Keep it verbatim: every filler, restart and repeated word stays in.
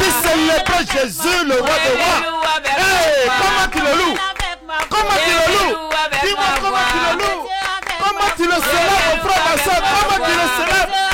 tu célébres Jésus, le roi des rois. Hey, comment tu le loues? Comment tu le loues? Dis-moi comment tu le loues. Comment tu le célèbres, mon frère, ma soeur? Comment tu le célèbres?